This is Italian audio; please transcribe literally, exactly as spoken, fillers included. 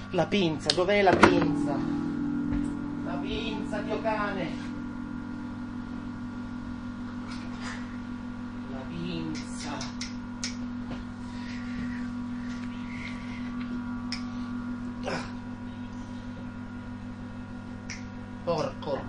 La pinza, dov'è la pinza? La pinza, Dio cane! La pinza! Ah. Porco